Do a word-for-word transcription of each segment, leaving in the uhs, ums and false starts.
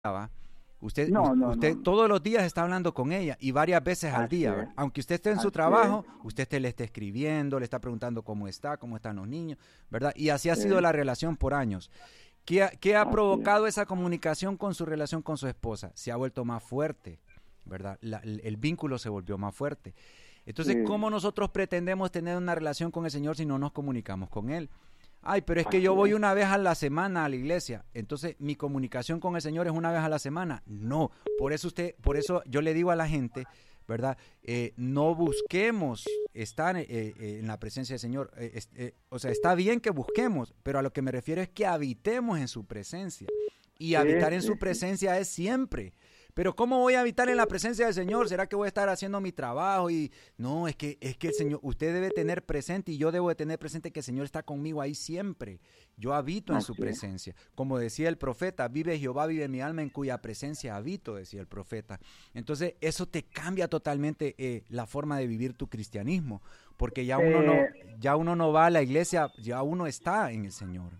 Usted, No, no, usted no. todos los días está hablando con ella y varias veces al Así día, es. ¿verdad? Aunque usted esté en su Así trabajo, usted te le está escribiendo, le está preguntando cómo está, cómo están los niños, ¿verdad? Y así ha sido Sí. la relación por años. ¿Qué ha, qué ha Así provocado esa comunicación con su relación con su esposa? Se ha vuelto más fuerte, ¿verdad? La- el, el vínculo se volvió más fuerte. Entonces, Sí. ¿cómo nosotros pretendemos tener una relación con el Señor si no nos comunicamos con Él? Ay, pero es que Así yo voy es. una vez a la semana a la iglesia. Entonces, mi comunicación con el Señor es una vez a la semana. No, por eso usted, por eso yo le digo a la gente, ¿verdad? Eh, no busquemos estar eh, eh, en la presencia del Señor. Eh, es- eh, o sea, está bien que busquemos, pero a lo que me refiero es que habitemos en su presencia. Y Sí, habitar en sí, su sí. presencia es siempre. Pero ¿cómo voy a habitar en la presencia del Señor? ¿Será que voy a estar haciendo mi trabajo? Y no, es que es que el Señor, usted debe tener presente y yo debo de tener presente que el Señor está conmigo ahí siempre. Yo habito en su Así es. presencia. Como decía el profeta, vive Jehová, vive mi alma en cuya presencia habito, decía el profeta. Entonces, eso te cambia totalmente eh, la forma de vivir tu cristianismo, porque ya uno no Eh, ya uno no va a la iglesia, ya uno está en el Señor.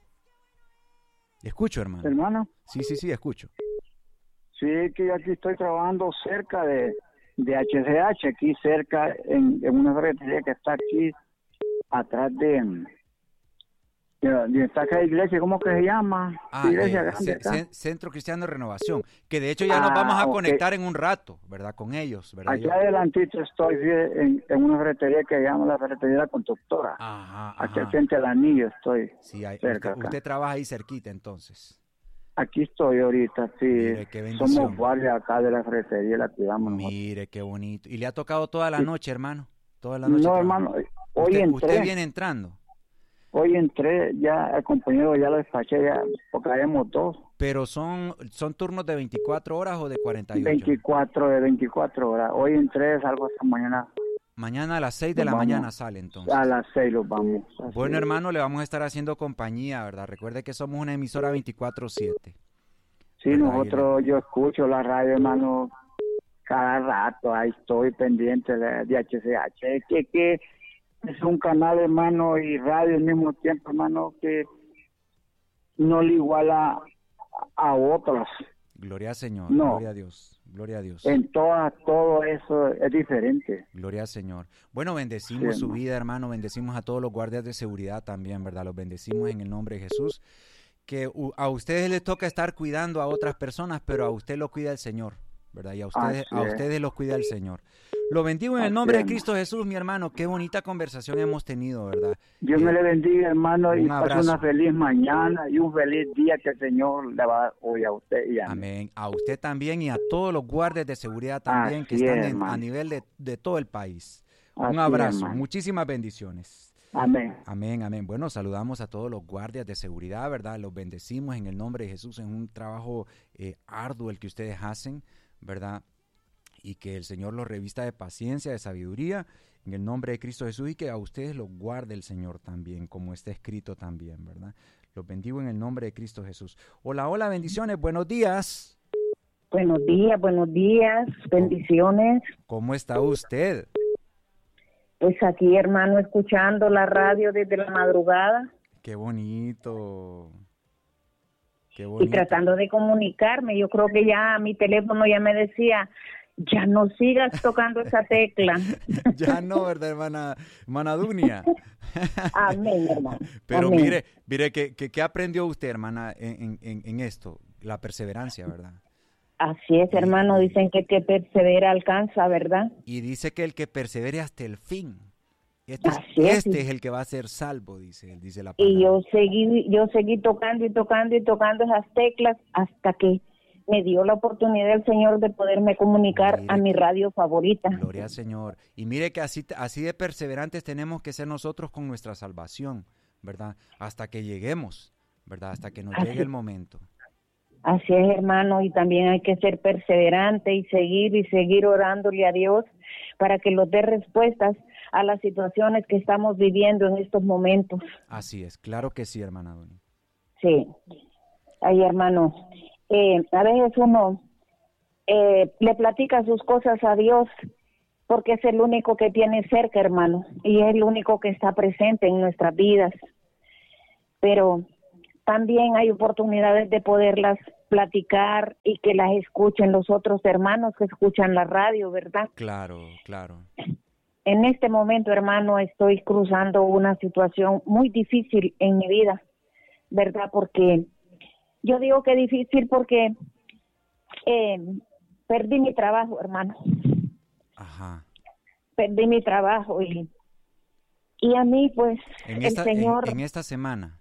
Escucho, hermano. hermano, Sí, sí, sí, escucho. sí, que yo aquí estoy trabajando cerca de, de H C H, aquí cerca, en, en una ferretería que está aquí atrás de, de, de esta acá iglesia, ¿cómo que se llama? Ah, Iglesia eh, grande Ce- acá. Ce- Centro Cristiano de Renovación, que de hecho ya nos vamos Ah, a ok. conectar en un rato, ¿verdad? Con ellos, ¿verdad? Aquí Yo- adelantito estoy sí, en, en una ferretería que se llama la ferretería La Constructora. Ajá, Aquí al ajá. frente del anillo estoy Sí, hay- cerca usted, acá. usted trabaja ahí cerquita entonces. Aquí estoy ahorita, sí. Mire, qué Somos bendición. guardias acá de la ferretería, la cuidamos nosotros. Mire, qué bonito. ¿Y le ha tocado toda la Sí. noche, hermano? Toda la noche No, trabaja. hermano, hoy Usted, usted entré, viene entrando, hoy entré, ya el compañero ya lo despaché, ya, porque habíamos dos, pero son, son turnos de veinticuatro horas o de cuarenta y ocho. veinticuatro de veinticuatro horas. Hoy entré, salgo esta mañana, Mañana a las seis de nos la vamos, mañana sale a entonces. las seis los vamos. Así Bueno, es. hermano, le vamos a estar haciendo compañía, ¿verdad? Recuerde que somos una emisora veinticuatro siete, Sí, ¿verdad? Y le- nosotros, yo escucho la radio, hermano, cada rato, ahí estoy pendiente de, de H C H. Es que, que es un canal, hermano, y radio al mismo tiempo, hermano, que no le iguala a, a otros. Gloria al Señor, No, gloria a Dios, gloria a Dios, en todas, todo eso es diferente. gloria al Señor. Bueno, Sí, bendecimos su hermano. vida, hermano, bendecimos a todos los guardias de seguridad también, ¿verdad? Los bendecimos en el nombre de Jesús. Que u- a ustedes les toca estar cuidando a otras personas, pero a usted lo cuida el Señor, ¿verdad? Y a ustedes, Así a es, ustedes los cuida el Señor. Lo bendigo en el así nombre de es. Cristo Jesús, mi hermano. Qué bonita conversación hemos tenido, ¿verdad? Dios Eh, me le bendiga, hermano, y un pase abrazo. una feliz mañana y un feliz día que el Señor le va a dar hoy a usted y a mí. Amén. A usted también y a todos los guardias de seguridad también que Así están es, en- a hermano. nivel de, de todo el país. Un Así es, abrazo, hermano. muchísimas bendiciones. Amén. Amén, amén. Bueno, saludamos a todos los guardias de seguridad, ¿verdad? Los bendecimos en el nombre de Jesús. Es un trabajo eh, arduo el que ustedes hacen, ¿verdad? Y que el Señor los revista de paciencia, de sabiduría, en el nombre de Cristo Jesús, y que a ustedes los guarde el Señor también, como está escrito también, ¿verdad? Los bendigo en el nombre de Cristo Jesús. Hola, hola, bendiciones, buenos días. Buenos días, buenos días, bendiciones. ¿Cómo está usted? Pues aquí, hermano, escuchando la radio desde la madrugada Qué bonito. Qué y bonito. tratando de comunicarme. Yo creo que ya mi teléfono ya me decía, ya no sigas tocando esa tecla. Ya no, ¿verdad, hermana, hermana Dunia? Amén, hermano. Pero Amén. mire, mire, ¿qué, qué, qué aprendió usted, hermana, en, en, en esto? La perseverancia, ¿verdad? Así es, hermano, dicen que el que persevera alcanza, ¿verdad? Y dice que el que persevere hasta el fin, este, es, Así es. este es el que va a ser salvo, dice, dice la Y palabra. yo seguí, yo seguí tocando y tocando y tocando esas teclas hasta que me dio la oportunidad el Señor de poderme comunicar Mire a mi que- radio favorita. Gloria al Señor. Y mire que así, así de perseverantes tenemos que ser nosotros con nuestra salvación, ¿verdad? Hasta que lleguemos, ¿verdad? Hasta que nos Así. llegue el momento. Así es, hermano, y también hay que ser perseverante y seguir y seguir orándole a Dios para que nos dé respuestas a las situaciones que estamos viviendo en estos momentos. Así es, claro que sí, hermana Doni. Sí. Ay, hermano, eh, a veces uno eh, le platica sus cosas a Dios porque es el único que tiene cerca, hermano, y es el único que está presente en nuestras vidas. Pero también hay oportunidades de poderlas platicar y que las escuchen los otros hermanos que escuchan la radio, ¿verdad? Claro, claro. En este momento, hermano, estoy cruzando una situación muy difícil en mi vida, ¿verdad? Porque yo digo que difícil porque eh, perdí mi trabajo, hermano. Ajá. Perdí mi trabajo y, y a mí, pues, En el esta, Señor... en, en esta semana.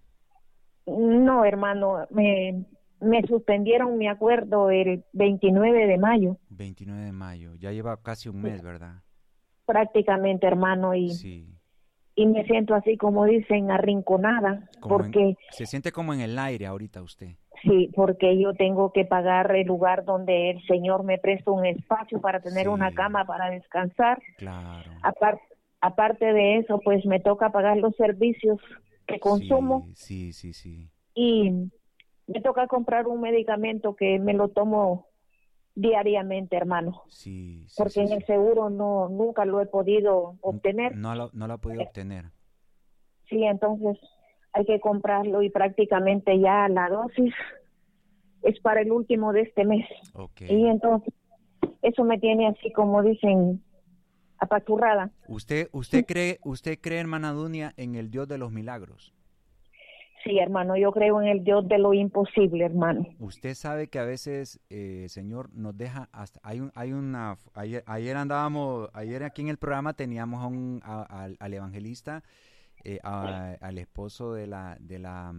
No, hermano, me, me suspendieron mi acuerdo el veintinueve de mayo. veintinueve de mayo, ya lleva casi un mes, ¿verdad? Prácticamente, hermano, y, Sí. y me siento así, como dicen, arrinconada, Como porque... en, se siente como en el aire ahorita usted. Sí, porque yo tengo que pagar el lugar donde el Señor me presta un espacio para tener Sí. una cama para descansar. Claro. Aparte, aparte de eso, pues me toca pagar los servicios que consumo. Sí, sí, sí, sí. Y me toca comprar un medicamento que me lo tomo diariamente, hermano. Sí, sí, porque sí, en sí. el seguro no nunca lo he podido obtener. No lo, no lo ha podido obtener. Sí, entonces hay que comprarlo y prácticamente ya la dosis es para el último de este mes. Okay. Y entonces eso me tiene así, como dicen, apachurrada. ¿Usted usted cree, usted cree, hermana Dunia, en el Dios de los milagros? Sí, hermano, yo creo en el Dios de lo imposible, hermano. Usted sabe que a veces, eh, Señor, nos deja hasta... Hay un, hay una... Ayer, ayer andábamos... Ayer aquí en el programa teníamos a un, a, a, al evangelista, eh, a, al esposo de la... de la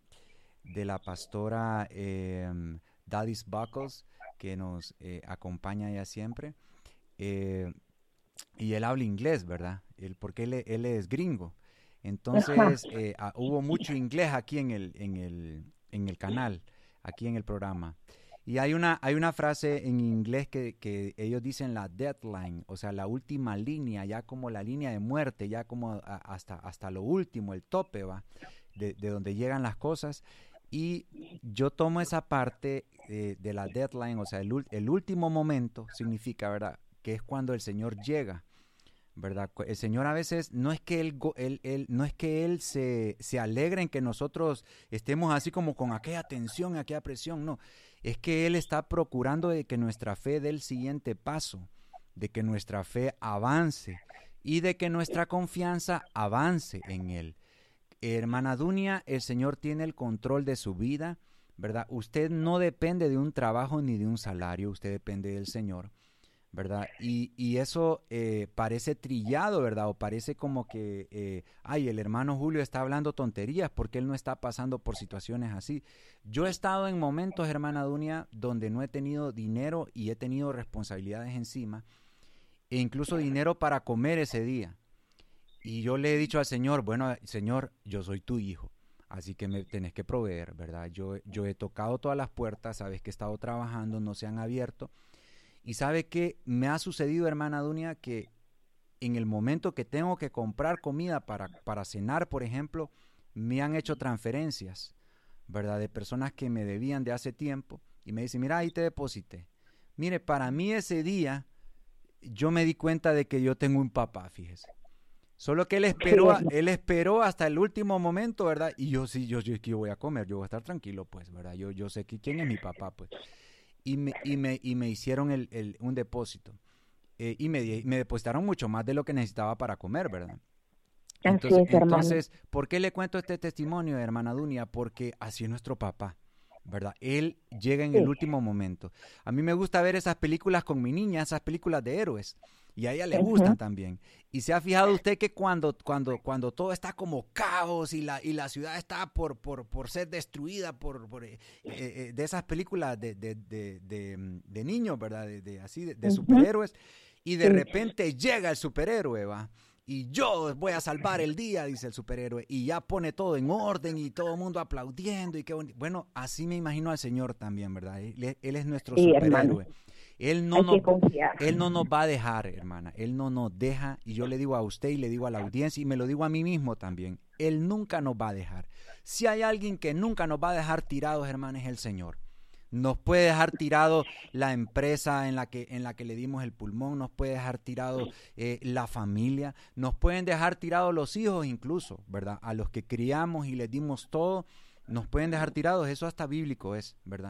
de la pastora eh, Dadis Buckles, que nos eh, acompaña ya siempre. Eh, y él habla inglés, ¿verdad? Él, porque él, él es gringo. Entonces, eh, ah, hubo mucho inglés aquí en el, en el, en el canal, aquí en el programa. Y hay una, hay una frase en inglés que, que ellos dicen la deadline, o sea, la última línea, ya como la línea de muerte, ya como a, hasta, hasta lo último, el tope, ¿va? De, de donde llegan las cosas. Y yo tomo esa parte eh, de la deadline, o sea, el, el último momento significa, ¿verdad? Que es cuando el Señor llega, ¿verdad? El Señor a veces no es que Él, él, él, no es que él se, se alegre en que nosotros estemos así como con aquella tensión, aquella presión, no. Es que Él está procurando de que nuestra fe dé el siguiente paso, de que nuestra fe avance y de que nuestra confianza avance en Él. Hermana Dunia, el Señor tiene el control de su vida, ¿verdad? Usted no depende de un trabajo ni de un salario, usted depende del Señor, ¿verdad? Y, y eso eh, parece trillado, ¿verdad? O parece como que, eh, ay, el hermano Julio está hablando tonterías porque él no está pasando por situaciones así. Yo he estado en momentos, hermana Dunia, donde no he tenido dinero y he tenido responsabilidades encima, e incluso dinero para comer ese día. Y yo le he dicho al Señor, bueno, Señor, yo soy tu hijo, así que me tenés que proveer, ¿verdad? Yo, yo he tocado todas las puertas, sabes que he estado trabajando, no se han abierto. Y sabe que me ha sucedido, hermana Dunia, que en el momento que tengo que comprar comida para, para cenar, por ejemplo, me han hecho transferencias, ¿verdad? De personas que me debían de hace tiempo y me dicen, mira, ahí te deposité. Mire, para mí ese día yo me di cuenta de que yo tengo un papá, fíjese. Solo que él esperó, él esperó hasta el último momento, ¿verdad? Y yo sí, yo, yo, yo voy a comer, yo voy a estar tranquilo, pues, ¿verdad? Yo, yo sé que quién es mi papá, pues. Y me, y me, y me hicieron el, el, un depósito. Eh, y me, me depositaron mucho más de lo que necesitaba para comer, ¿verdad? Entonces, así es, hermano. Entonces, ¿por qué le cuento este testimonio, hermana Dunia? Porque así es nuestro papá, ¿verdad? Él llega en sí. el último momento. A mí me gusta ver esas películas con mi niña, esas películas de héroes. Y a ella le gustan uh-huh. también. Y se ha fijado usted que cuando, cuando, cuando todo está como caos y la, y la ciudad está por, por, por ser destruida por, por eh, eh, de esas películas de, de, de, de, de niños, ¿verdad? De, de así, de, de uh-huh. superhéroes. Y de sí. repente llega el superhéroe, ¿va? Y yo voy a salvar el día, dice el superhéroe. Y ya pone todo en orden y todo el mundo aplaudiendo. Y qué bonito. Bueno, así me imagino al Señor también, ¿verdad? Él, él es nuestro sí, superhéroe. Hermano. Él no, nos, él no nos va a dejar, hermana. Él no nos deja. Y yo le digo a usted y le digo a la audiencia y me lo digo a mí mismo también. Él nunca nos va a dejar. Si hay alguien que nunca nos va a dejar tirados, hermana, es el Señor. Nos puede dejar tirado la empresa en la que, en la que le dimos el pulmón. Nos puede dejar tirado eh, la familia. Nos pueden dejar tirados los hijos incluso, ¿verdad? A los que criamos y les dimos todo, nos pueden dejar tirados. Eso hasta bíblico es, ¿verdad?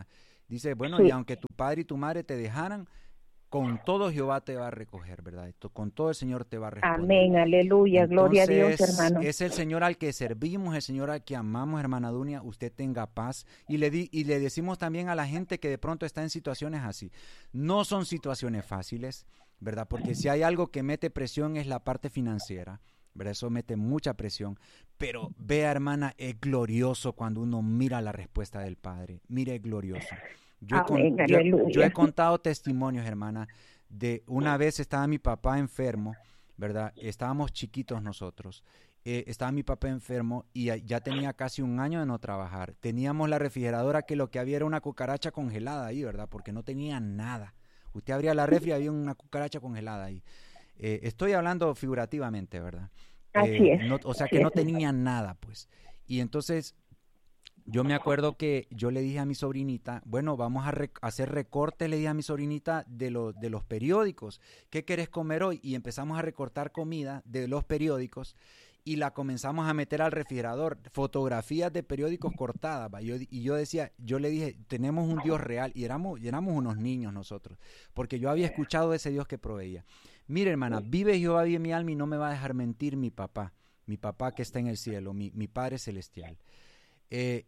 Dice, bueno, y Sí. aunque tu padre y tu madre te dejaran, con todo Jehová te va a recoger, ¿verdad? Esto- Con todo el Señor te va a responder. Amén, aleluya, gloria a Dios, Entonces, hermano. es el Señor al que servimos, el Señor al que amamos, hermana Dunia. Usted tenga paz. Y le, di, y le decimos también a la gente que de pronto está en situaciones así. No son situaciones fáciles, ¿verdad? Porque si hay algo que mete presión es la parte financiera, ¿verdad? Eso mete mucha presión. Pero vea, hermana, es glorioso cuando uno mira la respuesta del Padre. Mire, es glorioso. Yo he, con, Amén, yo, yo he aleluya. contado testimonios, hermana, de una vez estaba mi papá enfermo, ¿verdad? Estábamos chiquitos nosotros. Eh, estaba mi papá enfermo y ya- ya tenía casi un año de no trabajar. Teníamos la refrigeradora que lo que había era una cucaracha congelada ahí, ¿verdad? Porque no tenía nada. Usted abría la refri y había una cucaracha congelada ahí. Eh, estoy hablando figurativamente, ¿verdad? Así Eh, es, no, o sea así que no es. tenía nada, pues. Y entonces yo me acuerdo que yo le dije a mi sobrinita, bueno, vamos a rec- hacer recortes, le dije a mi sobrinita, de, los de los periódicos. ¿Qué querés comer hoy? Y empezamos a recortar comida de los periódicos y la comenzamos a meter al refrigerador. Fotografías de periódicos cortadas. ¿Va? Yo, y yo decía, yo le dije, tenemos un Dios real. Y éramos, y éramos unos niños nosotros, porque yo había escuchado de ese Dios que proveía. Mire, hermana, vive Jehová, vive mi alma y no me va a dejar mentir mi papá. Mi papá que está en el cielo, mi, mi Padre celestial. Eh,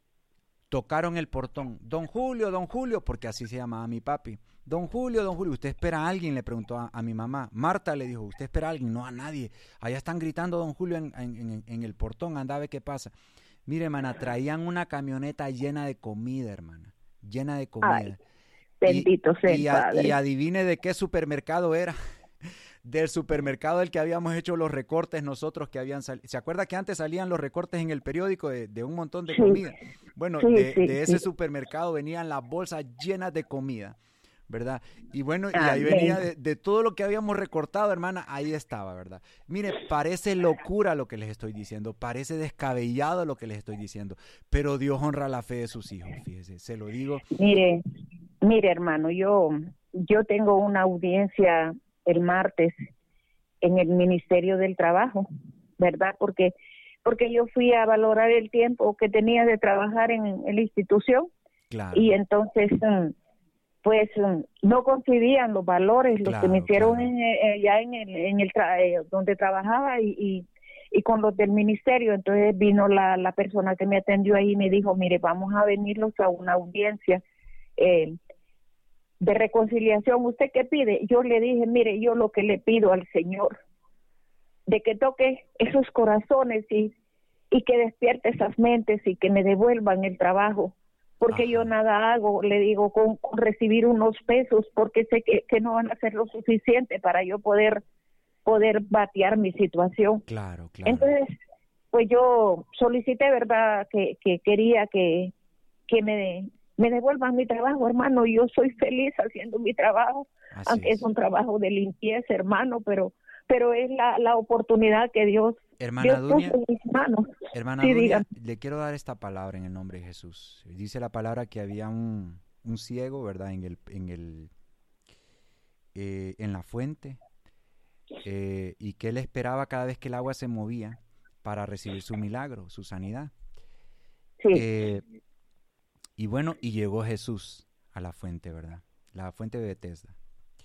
Tocaron el portón. Don Julio, don Julio, porque así se llamaba mi papi. Don Julio, don Julio, ¿usted espera a alguien? Le preguntó a, a mi mamá. Marta le dijo, ¿usted espera a alguien? No, a nadie. Allá están gritando don Julio en, en, en, en el portón, anda a ver qué pasa. Mire, hermana, traían una camioneta llena de comida, hermana. Llena de Ay, comida. Y, bendito sea el y, a- y Padre. adivine de qué supermercado era. Del supermercado del que habíamos hecho los recortes nosotros que habían salido. ¿Se acuerda que antes salían los recortes en el periódico de, de un montón de Sí, comida? Bueno, sí, de, sí, de ese sí. supermercado venían las bolsas llenas de comida, ¿verdad? Y bueno, y ahí Amén. venía de, de todo lo que habíamos recortado, hermana, ahí estaba, ¿verdad? Mire, parece locura lo que les estoy diciendo, parece descabellado lo que les estoy diciendo, pero Dios honra la fe de sus hijos, fíjese, se lo digo. Mire, mire, hermano, yo, yo tengo una audiencia el martes en el Ministerio del Trabajo, ¿verdad? Porque porque yo fui a valorar el tiempo que tenía de trabajar en, en la institución Claro, y entonces mm, pues mm, no coincidían los valores, los que me claro, hicieron claro. en, eh, ya en el, en el tra- eh, donde trabajaba y, y, y con los del ministerio. Entonces vino la, la persona que me atendió ahí y me dijo, mire, vamos a venirlos a una audiencia eh, de reconciliación. ¿Usted qué pide? Yo le dije, mire, yo lo que le pido al Señor, de que toque esos corazones y, y que despierte esas mentes y que me devuelvan el trabajo, porque yo Ajá, nada hago, le digo, con, con recibir unos pesos, porque sé que, que no van a ser lo suficiente para yo poder, poder batear mi situación. claro, claro. Entonces, pues yo solicité, ¿verdad?, que, que quería que, que me, me devuelvan mi trabajo, hermano. Yo soy feliz haciendo mi trabajo, Así aunque es es. un trabajo de limpieza, hermano, pero pero es la, la oportunidad que Dios Hermana Dios puso Dunia, en mis manos. hermana Sí, Dunia, digan. le quiero dar esta palabra en el nombre de Jesús. Dice la palabra que había un, un ciego, ¿verdad? En el, en el, eh, en la fuente, eh, y que él esperaba cada vez que el agua se movía para recibir su milagro, su sanidad. Sí, Eh, y bueno, y llegó Jesús a la fuente, ¿verdad? La fuente de Bethesda.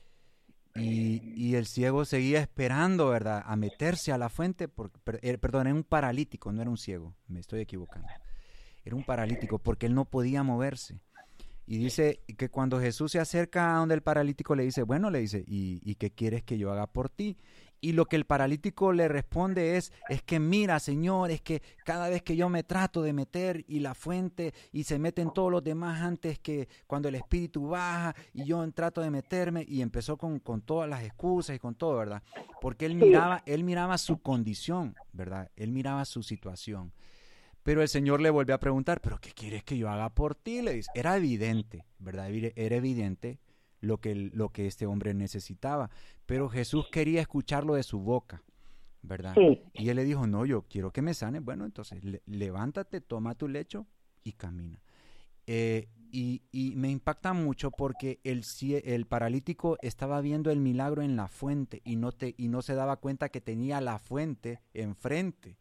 Y, y el ciego seguía esperando, ¿verdad?, a meterse a la fuente, por, per, er, perdón, era un paralítico, no era un ciego, me estoy equivocando. Era un paralítico porque él no podía moverse. Y dice que cuando Jesús se acerca a donde el paralítico le dice, bueno, le dice, ¿y, y qué quieres que yo haga por ti? Y lo que el paralítico le responde es, es que mira, Señor, es que cada vez que yo me trato de meter y la fuente y se meten todos los demás antes que cuando el espíritu baja y yo trato de meterme, y empezó con, con todas las excusas y con todo, ¿verdad? Porque él sí, miraba, él miraba su condición, ¿verdad? Él miraba su situación. Pero el Señor le volvió a preguntar, ¿pero qué quieres que yo haga por ti? Le dice, era evidente, ¿verdad? Era evidente lo que, lo que este hombre necesitaba. Pero Jesús quería escucharlo de su boca, ¿verdad? sí. Y él le dijo, no, yo quiero que me sane. Bueno, entonces le, levántate, toma tu lecho y camina. Eh, y, y me impacta mucho porque el, el paralítico estaba viendo el milagro en la fuente y no, te, y no se daba cuenta que tenía la fuente enfrente.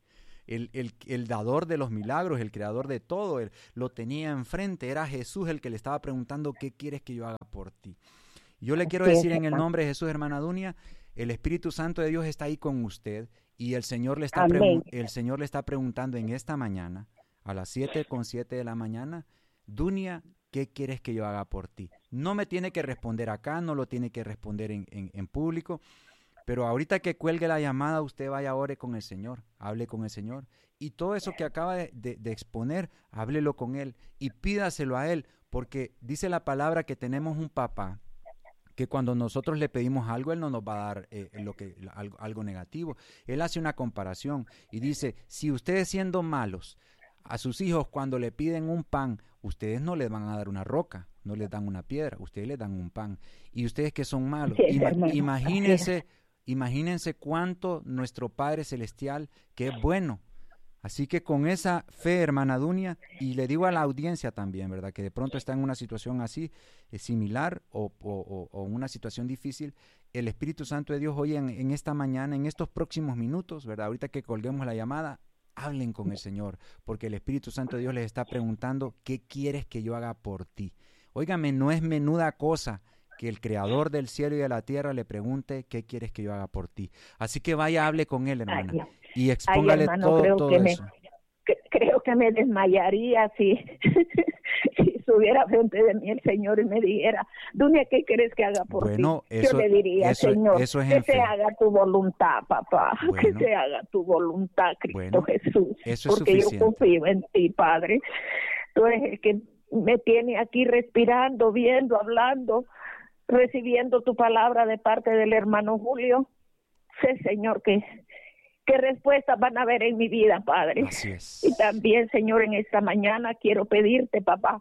el, el, el dador de los milagros, el creador de todo, él lo tenía enfrente, era Jesús el que le estaba preguntando, ¿qué quieres que yo haga por ti? Yo le quiero decir en el nombre de Jesús, hermana Dunia, el Espíritu Santo de Dios está ahí con usted y el Señor le está, pregun- el Señor le está preguntando en esta mañana, a las siete con siete de la mañana, Dunia, ¿qué quieres que yo haga por ti? No me tiene que responder acá, no lo tiene que responder en, en, en público, pero ahorita que cuelgue la llamada, usted vaya, ore con el Señor, hable con el Señor. Y todo eso que acaba de, de, de exponer, háblelo con Él y pídaselo a Él, porque dice la palabra que tenemos un papá, que cuando nosotros le pedimos algo, Él no nos va a dar eh, lo que, algo, algo negativo. Él hace una comparación y dice, si ustedes siendo malos, a sus hijos cuando le piden un pan, ustedes no les van a dar una roca, no les dan una piedra, ustedes les dan un pan. Y ustedes que son malos, Sí, ima- hermano, imagínense, imagínense cuánto nuestro Padre Celestial, que es bueno. Así que con esa fe, hermana Dunia, y le digo a la audiencia también, ¿verdad? Que de pronto está en una situación así, eh, similar o, o, o, o una situación difícil, el Espíritu Santo de Dios hoy en, en esta mañana, en estos próximos minutos, ¿verdad? Ahorita que colguemos la llamada, hablen con el Señor, porque el Espíritu Santo de Dios les está preguntando, ¿qué quieres que yo haga por ti? Óigame, no es menuda cosa que el Creador del cielo y de la tierra le pregunte, ¿qué quieres que yo haga por ti? Así que vaya, hable con Él, hermana, Ay, y ay, expóngale hermano, todo, creo todo que me, eso. que- creo que me desmayaría si, si estuviera frente de mí el Señor y me dijera, Dunia, ¿qué quieres que haga por Bueno, ti? eso, Yo le diría, eso, Señor, eso es que en se fe. haga tu voluntad, papá, Bueno. que se haga tu voluntad, Cristo Bueno, Jesús, eso es porque yo suficiente. confío en ti, Padre. Tú eres el que me tiene aquí respirando, viendo, hablando, recibiendo tu palabra de parte del hermano Julio. Sé, Señor, que qué respuestas van a haber en mi vida, Padre. Así es. Y también, Señor, en esta mañana quiero pedirte, papá,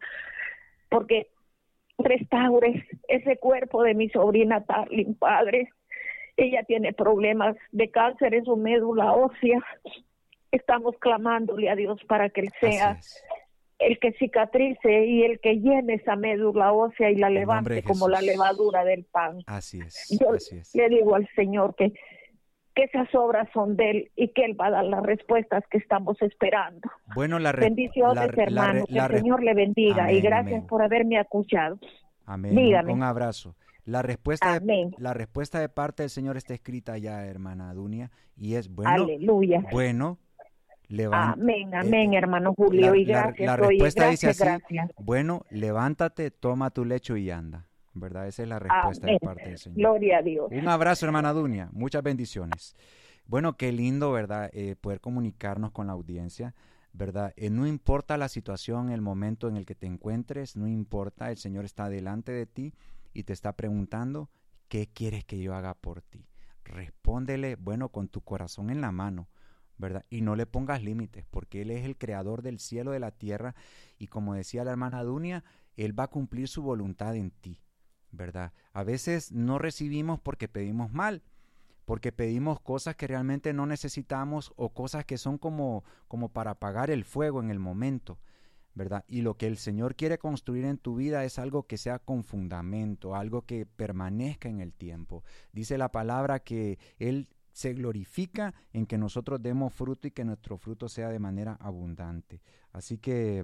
porque restaures ese cuerpo de mi sobrina Tarlin, Padre. Ella tiene problemas de cáncer en su médula ósea. Estamos clamándole a Dios para que Él sea Así es. el que cicatrice y el que llene esa médula ósea y la En nombre de levante como la Jesús. levadura del pan. Así es, Yo así es. le digo al Señor que, que esas obras son de Él y que Él va a dar las respuestas que estamos esperando. Bueno, la re- Bendiciones, la re- la hermano, re- que la el re- Señor le bendiga Amén, y gracias amén. por haberme escuchado. Amén. Un, Dígame. un abrazo. La respuesta, de, Amén. la respuesta de parte del Señor está escrita ya, hermana Dunia, y es bueno, Aleluya. bueno, levanta. Amén, amén, eh, hermano Julio, la, y la- gracias. la oye, respuesta gracias, dice así, gracias. bueno, levántate, toma tu lecho y anda, ¿verdad? Esa es la respuesta Amén. de parte del Señor. Gloria a Dios. Un abrazo, hermana Dunia, muchas bendiciones. Bueno, qué lindo, ¿verdad? Eh, poder comunicarnos con la audiencia, ¿verdad? Eh, no importa la situación, el momento en el que te encuentres, no importa, el Señor está delante de ti y te está preguntando, ¿qué quieres que yo haga por ti? Respóndele, bueno, con tu corazón en la mano, ¿verdad? Y no le pongas límites, porque Él es el creador del cielo y de la tierra, y como decía la hermana Dunia, Él va a cumplir su voluntad en ti, ¿verdad? A veces no recibimos porque pedimos mal, porque pedimos cosas que realmente no necesitamos o cosas que son como, como para apagar el fuego en el momento, ¿verdad? Y lo que el Señor quiere construir en tu vida es algo que sea con fundamento, algo que permanezca en el tiempo. Dice la palabra que Él se glorifica en que nosotros demos fruto y que nuestro fruto sea de manera abundante. Así que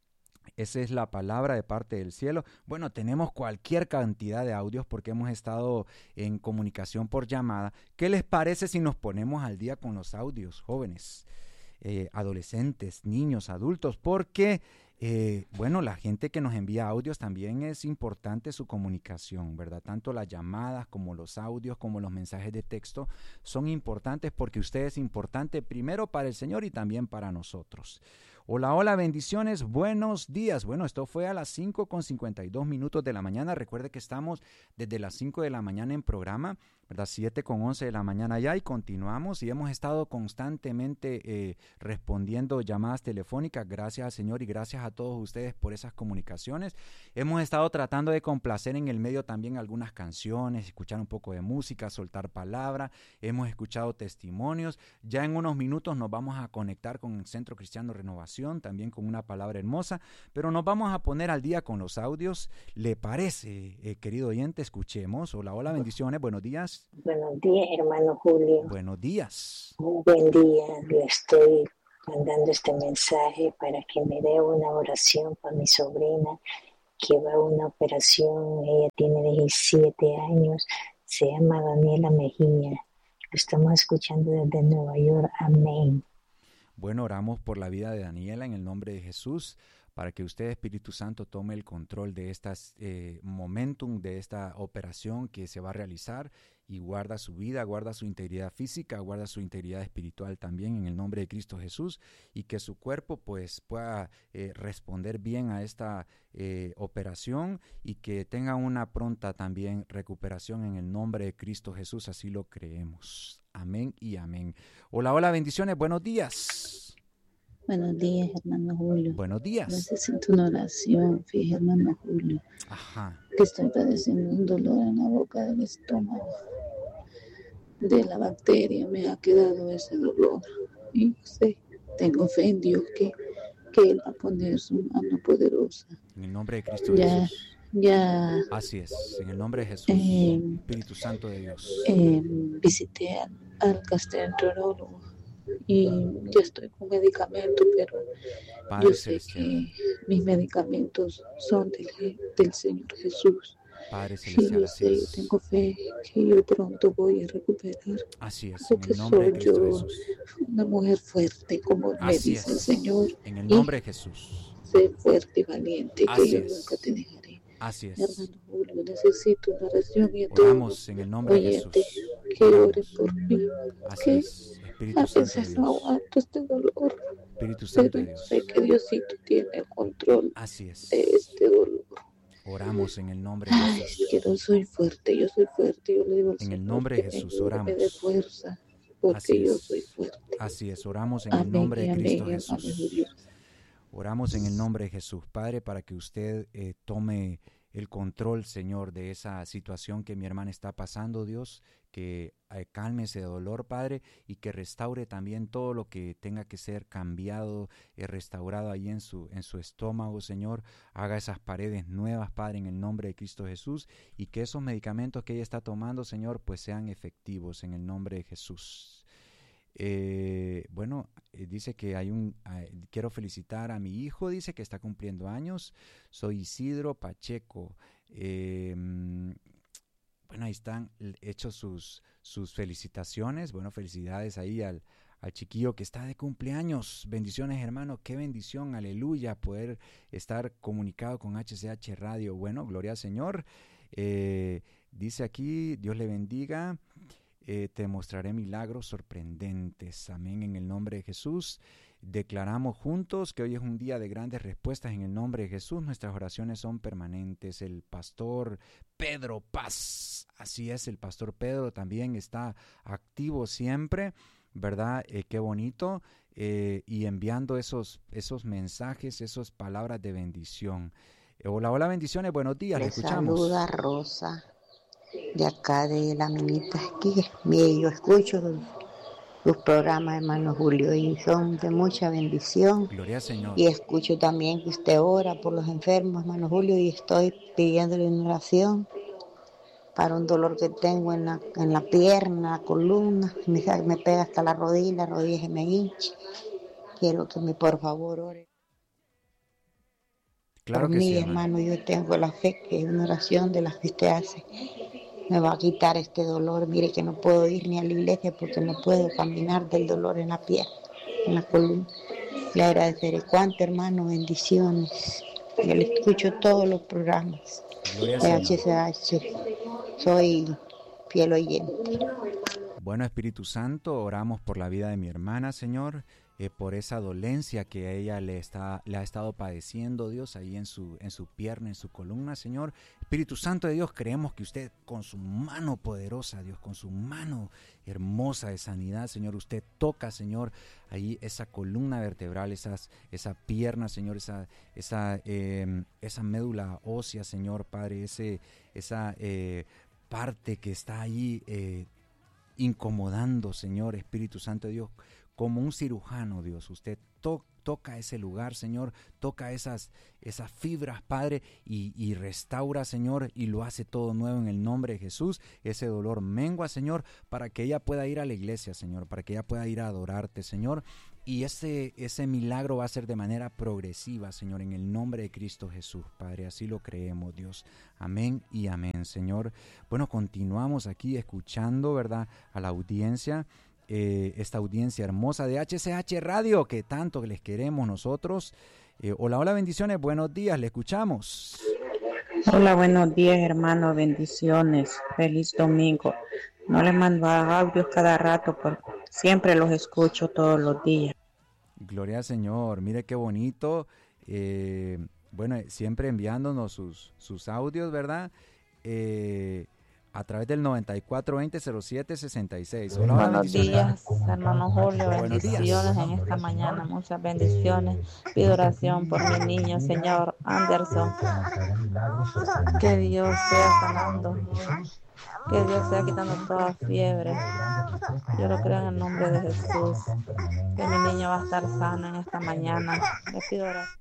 esa es la palabra de parte del cielo. Bueno, tenemos cualquier cantidad de audios porque hemos estado en comunicación por llamada. ¿Qué les parece si nos ponemos al día con los audios, jóvenes, eh, adolescentes, niños, adultos? Porque, eh, bueno, la gente que nos envía audios también es importante su comunicación, ¿verdad? Tanto las llamadas como los audios, como los mensajes de texto son importantes porque usted es importante primero para el Señor y también para nosotros. Hola, hola, bendiciones, buenos días. Bueno, esto fue a las cinco con cincuenta y dos minutos de la mañana. Recuerde que estamos desde las cinco de la mañana en programa, ¿verdad? siete con once de la mañana ya, y continuamos y hemos estado constantemente eh, respondiendo llamadas telefónicas. Gracias al Señor y gracias a todos ustedes por esas comunicaciones. Hemos estado tratando de complacer en el medio también algunas canciones, escuchar un poco de música, soltar palabra. Hemos escuchado testimonios. Ya en unos minutos nos vamos a conectar con el Centro Cristiano Renovación, también con una palabra hermosa, pero nos vamos a poner al día con los audios. ¿Le parece, eh, querido oyente? Escuchemos. Hola, hola, bendiciones, buenos días. Buenos días, hermano Julio. Buenos días. Un buen día. Yo estoy mandando este mensaje para que me dé una oración para mi sobrina que va a una operación. Ella tiene diecisiete años, se llama Daniela Mejía. Lo estamos escuchando desde Nueva York. Amén. Bueno, oramos por la vida de Daniela en el nombre de Jesús, para que usted, Espíritu Santo, tome el control de este eh, momentum, de esta operación que se va a realizar, y guarda su vida, guarda su integridad física, guarda su integridad espiritual también en el nombre de Cristo Jesús, y que su cuerpo pues pueda eh, responder bien a esta eh, operación, y que tenga una pronta también recuperación en el nombre de Cristo Jesús. Así lo creemos. Amén y amén. Hola, hola, bendiciones, buenos días. Buenos días, hermano Julio. Buenos días. Necesito una oración, fíjate, hermano Julio. Ajá. Que estoy padeciendo un dolor en la boca del estómago. De la bacteria me ha quedado ese dolor. Y sé, tengo fe en Dios que, que Él va a poner su mano poderosa. En el nombre de Cristo ya, Jesús. Ya. Así es, en el nombre de Jesús. Eh, Espíritu Santo de Dios. Eh, visité al, al gastroenterólogo. Y ya estoy con medicamento, pero Padre yo sé celestial. que mis medicamentos son del, del Señor Jesús. Padre celestial, y yo así sé, es. yo tengo fe que yo pronto voy a recuperar. Así es, porque en el nombre soy de Cristo yo Jesús. Una mujer fuerte, como Así me dice es. el Señor. En el nombre de Jesús. Sé fuerte y valiente, Así que yo es. nunca te dejaré. Así es. Hermano Julio, necesito una oración y Oramos en el nombre de Jesús. que oren por mí. Así que es. Espíritu a Santo de veces no Dios. aguanto este dolor, Espíritu Santo de pero Dios. sé que Diosito tiene el control Así es. de este dolor. Oramos en el nombre de Ay, Jesús. que no soy fuerte, yo soy fuerte, yo le digo al En Señor el nombre de que me Jesús ayude, oramos. me dé fuerza, porque Así yo es. soy fuerte. Así es, oramos en el Amén nombre y de amén, Cristo hermano Jesús. Julio. Oramos en el nombre de Jesús, Padre, para que usted eh, tome el control, Señor, de esa situación que mi hermana está pasando, Dios, que eh, calme ese dolor, Padre, y que restaure también todo lo que tenga que ser cambiado y restaurado ahí en su, en su estómago, Señor. Haga esas paredes nuevas, Padre, en el nombre de Cristo Jesús, y que esos medicamentos que ella está tomando, Señor, pues sean efectivos en el nombre de Jesús. Eh, bueno, eh, dice que hay un, eh, quiero felicitar a mi hijo, dice que está cumpliendo años, soy Isidro Pacheco. Eh, bueno, ahí están hechos sus, sus felicitaciones. Bueno, felicidades ahí al, al chiquillo que está de cumpleaños. Bendiciones, hermano, qué bendición, aleluya, poder estar comunicado con H C H Radio. Bueno, gloria al Señor. Eh, dice aquí, Dios le bendiga. Eh, te mostraré milagros sorprendentes. Amén, en el nombre de Jesús. Declaramos juntos que hoy es un día de grandes respuestas en el nombre de Jesús. Nuestras oraciones son permanentes. El pastor Pedro Paz, así es, el pastor Pedro también está activo siempre, ¿verdad? Eh, qué bonito. Eh, y enviando esos, esos mensajes, esas palabras de bendición. Eh, hola, hola, bendiciones, buenos días, le escuchamos. Saluda Rosa, de acá de la minita aquí. Mire, yo escucho los, los programas, hermano Julio, y son de mucha bendición. Gloria al Señor. Y escucho también que usted ora por los enfermos, hermano Julio, y estoy pidiéndole una oración para un dolor que tengo en la, en la pierna, la columna, me, me pega hasta la rodilla, la rodilla se me hincha. Quiero que me, por favor, ore. Claro por que mí, sí, hermano, yo tengo la fe que una oración de las que usted hace me va a quitar este dolor. Mire que no puedo ir ni a la iglesia porque no puedo caminar del dolor en la pierna, en la columna. Le agradeceré cuánto, hermano, bendiciones. Yo le escucho todos los programas Gloria al de Señor. H C H. Soy fiel oyente. Bueno, Espíritu Santo, oramos por la vida de mi hermana, Señor, eh, por esa dolencia que a ella le está, le ha estado padeciendo, Dios, ahí en su, en su pierna, en su columna, Señor. Espíritu Santo de Dios, creemos que usted con su mano poderosa, Dios, con su mano hermosa de sanidad, Señor, usted toca, Señor, ahí esa columna vertebral, esas, esa pierna, Señor, esa, esa, eh, esa médula ósea, Señor, Padre, ese, esa eh, parte que está ahí eh, incomodando, Señor, Espíritu Santo de Dios, como un cirujano, Dios, usted to, toca ese lugar, Señor, toca esas, esas fibras, Padre, y, y restaura, Señor, y lo hace todo nuevo en el nombre de Jesús. Ese dolor mengua, Señor, para que ella pueda ir a la iglesia, Señor, para que ella pueda ir a adorarte, Señor, Y ese, ese milagro va a ser de manera progresiva, Señor, en el nombre de Cristo Jesús, Padre. Así lo creemos, Dios. Amén y amén, Señor. Bueno, continuamos aquí escuchando, ¿verdad?, a la audiencia, eh, esta audiencia hermosa de H C H Radio, que tanto les queremos nosotros. Eh, hola, hola, bendiciones, buenos días, le escuchamos. Hola, buenos días, hermano, bendiciones, feliz domingo. No les mando audios cada rato, porque siempre los escucho todos los días. Gloria al Señor, mire qué bonito, eh, bueno, siempre enviándonos sus, sus audios, ¿verdad? Eh, a través del noventa y cuatro veinte cero siete sesenta y seis. Hola, hola, buenos días, hermano Julio, buenos bendiciones días. en esta mañana, muchas bendiciones. Pido oración por mi niño, señor Anderson. Que Dios sea sanando, que Dios sea quitando toda fiebre. Yo lo creo en el nombre de Jesús, que mi niño va a estar sano en esta mañana. Le pido oración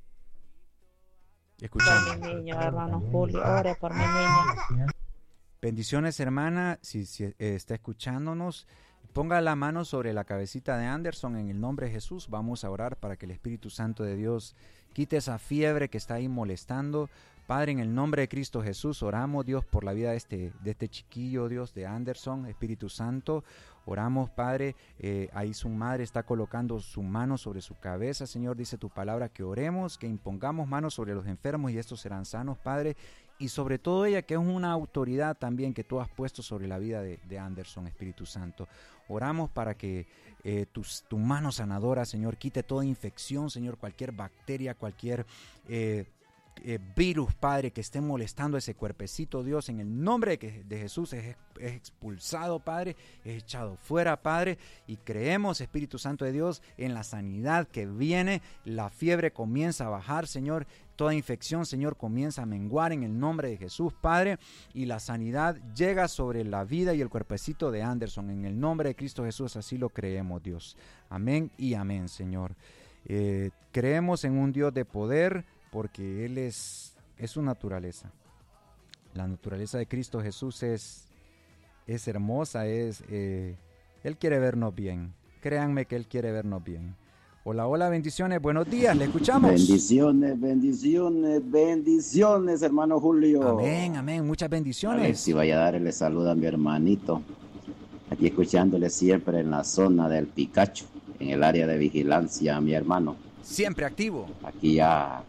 por mi niño, hermano Julio, ore por mi niño. Bendiciones, hermana, si, si eh, está escuchándonos, ponga la mano sobre la cabecita de Anderson en el nombre de Jesús. Vamos a orar para que el Espíritu Santo de Dios quite esa fiebre que está ahí molestando. Padre, en el nombre de Cristo Jesús, oramos, Dios, por la vida de este, de este chiquillo, Dios, de Anderson, Espíritu Santo. Oramos, Padre, eh, ahí su madre está colocando su mano sobre su cabeza. Señor, dice tu palabra que oremos, que impongamos manos sobre los enfermos y estos serán sanos, Padre. Y sobre todo ella, que es una autoridad también que tú has puesto sobre la vida de, de Anderson, Espíritu Santo. Oramos para que eh, tu, tu mano sanadora, Señor, quite toda infección, Señor, cualquier bacteria, cualquier eh, eh, virus, Padre, que esté molestando ese cuerpecito, Dios, en el nombre de, de Jesús es, es expulsado, Padre, es echado fuera, Padre, y creemos, Espíritu Santo de Dios, en la sanidad que viene. La fiebre comienza a bajar, Señor. Toda infección, Señor, comienza a menguar en el nombre de Jesús, Padre, y la sanidad llega sobre la vida y el cuerpecito de Anderson. En el nombre de Cristo Jesús, así lo creemos, Dios. Amén y amén, Señor. Eh, creemos en un Dios de poder porque Él es, es su naturaleza. La naturaleza de Cristo Jesús es, es hermosa, es, eh, Él quiere vernos bien. Créanme que Él quiere vernos bien. Hola, hola, bendiciones, buenos días, le escuchamos. Bendiciones, bendiciones, bendiciones, hermano Julio. Amén, amén, muchas bendiciones. Alexis Valladares le saluda a mi hermanito, aquí escuchándole siempre en la zona del Picacho, en el área de vigilancia, mi hermano. Siempre activo. Aquí ya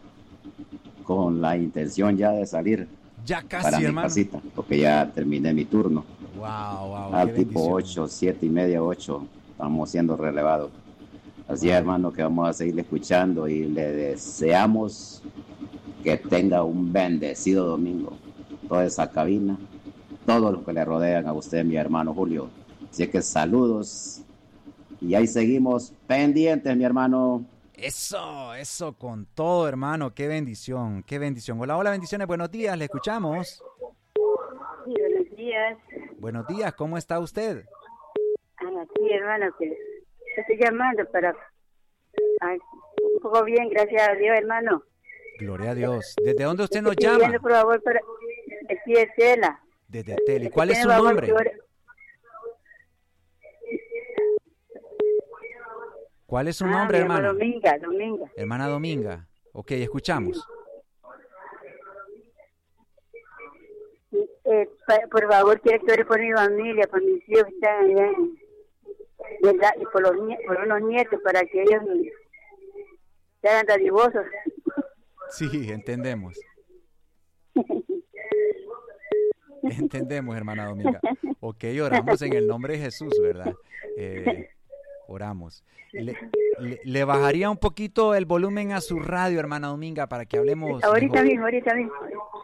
con la intención ya de salir. Ya casi, para mi hermano. casita, porque ya terminé mi turno. Wow, wow. Al tipo ocho, siete y media, ocho, estamos siendo relevados. Así es, hermano, que vamos a seguir escuchando y le deseamos que tenga un bendecido domingo. Toda esa cabina, todos los que le rodean a usted, mi hermano Julio. Así que saludos y ahí seguimos pendientes, mi hermano. Eso, eso con todo, hermano. Qué bendición, qué bendición. Hola, hola, bendiciones. Buenos días, le escuchamos. Sí, buenos días. Buenos días, ¿cómo está usted? Ah, sí, hermano, que estoy llamando para... Ay, un poco bien, gracias a Dios, hermano. Gloria a Dios. ¿Desde dónde usted nos Estoy llama? pidiendo, por favor, para... Aquí es Tela. Desde Tela. ¿Y cuál es su Por favor, nombre? que ore- ¿Cuál es su Ah, nombre, mi hermana? Dominga, Dominga. Hermana Dominga. Ok, escuchamos. Eh, pa- por favor, quiero que ore por mi familia, por mis hijos que están allá, en- ¿verdad? Y por, los, nie- por unos nietos, para que ellos sean dadivosos. Sí, entendemos. Entendemos, hermana Dominga. Ok, oramos en el nombre de Jesús, ¿verdad? Eh, oramos. Le, le- le bajaría un poquito el volumen a su radio, hermana Dominga, para que hablemos Ahorita mejor. mismo, ahorita mismo.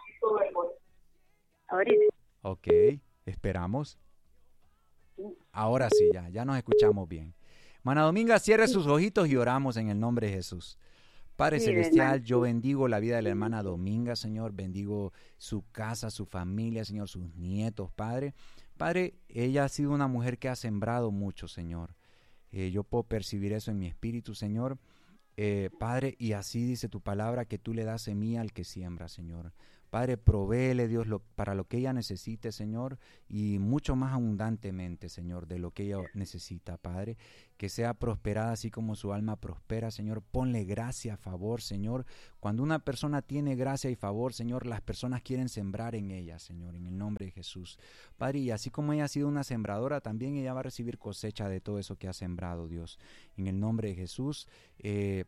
Ahorita. Ok, esperamos. Ahora sí, ya, ya nos escuchamos bien. Hermana Dominga, cierre sus ojitos y oramos en el nombre de Jesús. Padre Sí, Celestial, hermano. yo bendigo la vida de la hermana Dominga, Señor. Bendigo su casa, su familia, Señor, sus nietos, Padre. Padre, ella ha sido una mujer que ha sembrado mucho, Señor. Eh, yo puedo percibir eso en mi espíritu, Señor. Eh, Padre, y así dice tu palabra, que tú le das semilla al que siembra, Señor. Padre, provéele, Dios, lo, para lo que ella necesite, Señor, y mucho más abundantemente, Señor, de lo que ella necesita, Padre. Que sea prosperada así como su alma prospera, Señor. Ponle gracia, favor, Señor. Cuando una persona tiene gracia y favor, Señor, las personas quieren sembrar en ella, Señor, en el nombre de Jesús. Padre, y así como ella ha sido una sembradora, también ella va a recibir cosecha de todo eso que ha sembrado, Dios. En el nombre de Jesús, eh,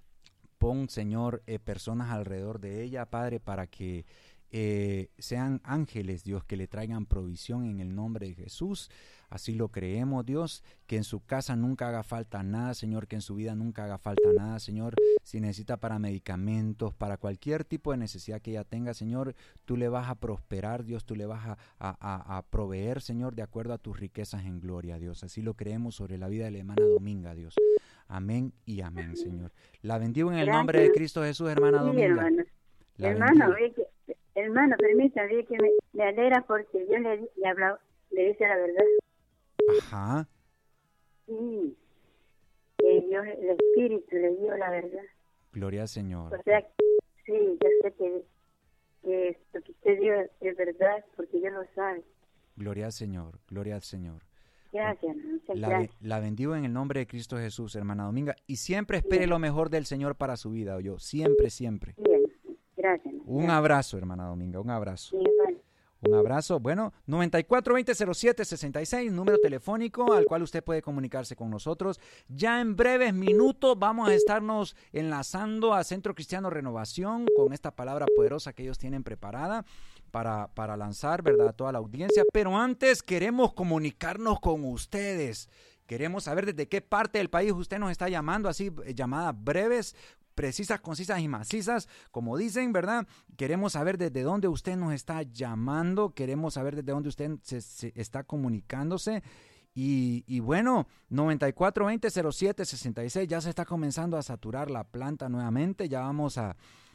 pon, Señor, eh, personas alrededor de ella, Padre, para que eh, sean ángeles, Dios, que le traigan provisión en el nombre de Jesús. Así lo creemos, Dios, que en su casa nunca haga falta nada, Señor, que en su vida nunca haga falta nada, Señor. Si necesita para medicamentos, para cualquier tipo de necesidad que ella tenga, Señor, tú le vas a prosperar, Dios, tú le vas a, a, a, a proveer, Señor, de acuerdo a tus riquezas en gloria, Dios. Así lo creemos sobre la vida de la hermana Dominga, Dios. Amén y amén, Señor. La bendigo en el Gracias. nombre de Cristo Jesús, hermana Sí, Dominga. hermano, La hermano, bendigo. ve que, hermano, permítame, ve que me, me alegra porque yo le, le hablaba, le dice la verdad. Ajá. Sí, que Dios, el Espíritu le dio la verdad. Gloria al Señor. O sea, sí, yo sé que, que lo que usted dio es verdad porque Dios lo sabe. Gloria al Señor. Gloria al Señor. Gracias, muchas La, gracias. la bendigo en el nombre de Cristo Jesús, hermana Dominga. Y siempre espere lo mejor del Señor para su vida, o yo. Siempre, siempre. Bien, gracias. Un abrazo, hermana Dominga. Un abrazo. Sí, bueno. Un abrazo. Bueno, noventa y cuatro veinte cero siete sesenta y seis, número telefónico al cual usted puede comunicarse con nosotros. Ya en breves minutos vamos a estarnos enlazando a Centro Cristiano Renovación con esta palabra poderosa que ellos tienen preparada para, para lanzar, ¿verdad?, a toda la audiencia. Pero antes queremos comunicarnos con ustedes. Queremos saber desde qué parte del país usted nos está llamando, así llamadas breves, precisas, concisas y macizas, como dicen, ¿verdad? Queremos saber desde dónde usted nos está llamando, queremos saber desde dónde usted se, se está comunicándose. Y, y bueno, noventa y cuatro veinte cero siete sesenta y seis, ya se está comenzando a saturar la planta nuevamente, ya vamos a,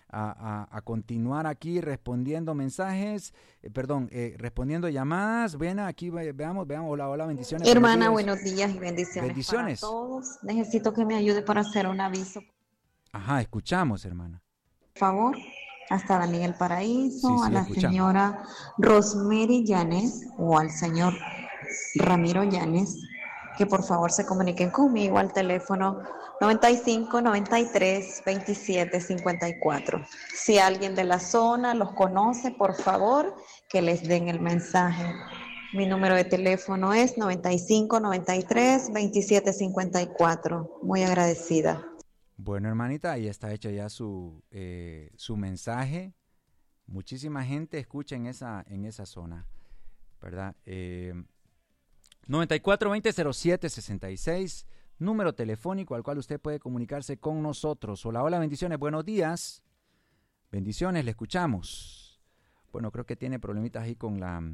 a, a, a continuar aquí respondiendo mensajes, eh, perdón, eh, respondiendo llamadas. Ven aquí, ve- veamos, veamos, hola, hola, bendiciones. Hermana, buenos días. buenos días y bendiciones, Bendiciones. para todos. Necesito que me ayude para hacer un aviso, Ajá, escuchamos, hermana. por favor. Hasta Daniel El Paraíso, Sí, sí, a la escuchamos. señora Rosemary Llanes o al señor Ramiro Llanes, que por favor se comuniquen conmigo al teléfono noventa y cinco, noventa y tres, veintisiete, cincuenta y cuatro. Si alguien de la zona los conoce, por favor, que les den el mensaje. Mi número de teléfono es noventa y cinco, noventa y tres, veintisiete, cincuenta y cuatro. Muy agradecida. Bueno, hermanita, ahí está hecho ya su, eh, su mensaje. Muchísima gente escucha en esa, en esa zona, ¿verdad? Eh, noventa y cuatro veinte cero siete sesenta y seis, número telefónico al cual usted puede comunicarse con nosotros. Hola, hola, bendiciones, buenos días. Bendiciones, le escuchamos. Bueno, creo que tiene problemitas ahí con la,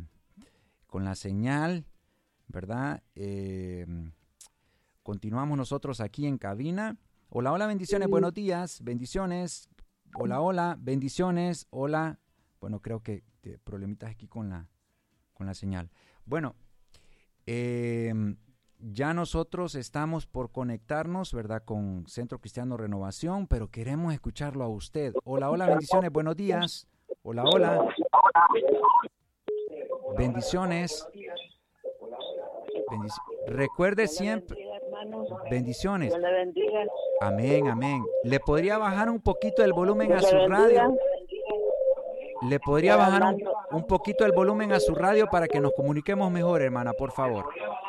con la señal, ¿verdad? Eh, continuamos nosotros aquí en cabina. Hola, hola, bendiciones, buenos días, bendiciones. Hola, hola, bendiciones, hola. Bueno, creo que eh, problemitas aquí con la, con la señal. Bueno, eh, ya nosotros estamos por conectarnos, ¿verdad?, con Centro Cristiano Renovación, pero queremos escucharlo a usted. Hola, hola, bendiciones, buenos días. Hola, hola. Bendiciones. Bendic- Recuerde siempre. Bendiciones. Dios le bendiga. Amén, amén. ¿Le podría bajar un poquito el volumen Dios a su le bendiga. radio? ¿Le podría Estoy bajar un, hablando. un poquito el volumen a su radio para que nos comuniquemos mejor, hermana, por favor?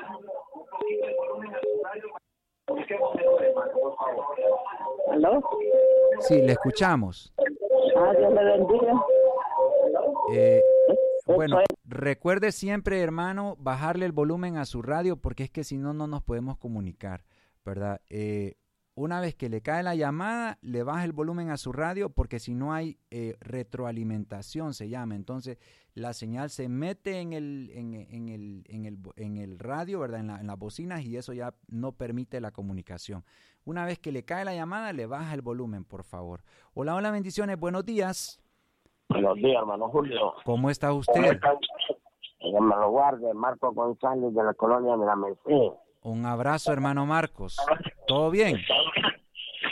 ¿Aló? Sí, le escuchamos. Ah, Dios le bendiga. Eh, bueno, recuerde siempre, hermano, bajarle el volumen a su radio porque es que si no, no nos podemos comunicar, ¿verdad? Eh, una vez que le cae la llamada, le baja el volumen a su radio porque si no hay eh, retroalimentación, se llama. Entonces, la señal se mete en el, en, en el, en el, en el radio, ¿verdad? En, la, en las bocinas y eso ya no permite la comunicación. Una vez que le cae la llamada, le baja el volumen, por favor. Hola, hola, bendiciones, buenos días. Buenos días, hermano Julio. ¿Cómo está usted? Ella me lo guarde, Marco González de la colonia de la Merced. Un abrazo, hermano Marcos. ¿Todo bien? Estoy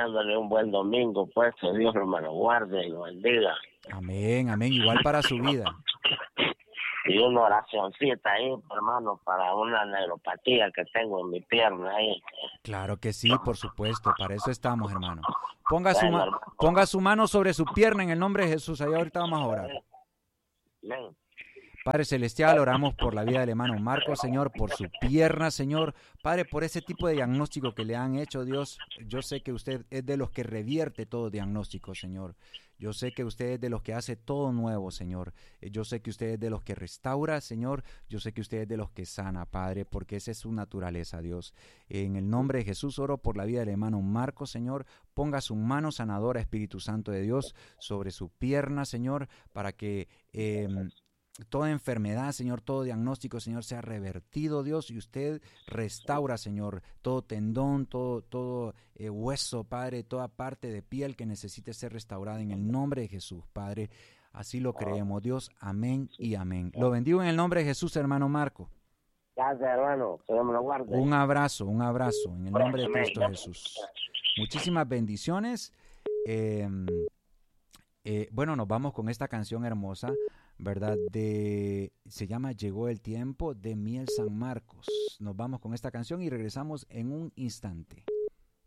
deseándole un buen domingo, pues que Dios me lo guarde y lo bendiga. Amén, amén, igual para su vida. Y una oracioncita ahí, hermano, para una neuropatía que tengo en mi pierna ahí. Claro que sí, por supuesto, para eso estamos, hermano. Ponga su, ma- ponga su mano sobre su pierna en el nombre de Jesús, ahí ahorita vamos a orar. Amén. Padre Celestial, oramos por la vida del hermano Marco, Señor, por su pierna, Señor. Padre, por ese tipo de diagnóstico que le han hecho, Dios, yo sé que usted es de los que revierte todo diagnóstico, Señor. Yo sé que usted es de los que hace todo nuevo, Señor. Yo sé que usted es de los que restaura, Señor. Yo sé que usted es de los que sana, Padre, porque esa es su naturaleza, Dios. En el nombre de Jesús oro por la vida del hermano Marco, Señor. Ponga su mano sanadora, Espíritu Santo de Dios, sobre su pierna, Señor, para que Eh, toda enfermedad, Señor, todo diagnóstico, Señor, sea revertido, Dios, y usted restaura, Señor, todo tendón, todo, todo eh, hueso, Padre, toda parte de piel que necesite ser restaurada en el nombre de Jesús, Padre. Así lo creemos, Dios. Amén y amén. Lo bendigo en el nombre de Jesús, hermano Marco. Gracias, hermano. Que Dios me lo guarde. Un abrazo, un abrazo en el nombre de Cristo Jesús. Muchísimas bendiciones. Eh, eh, bueno, nos vamos con esta canción hermosa, ¿verdad? De, se llama Llegó el Tiempo, de Miel San Marcos. Nos vamos con esta canción y regresamos en un instante.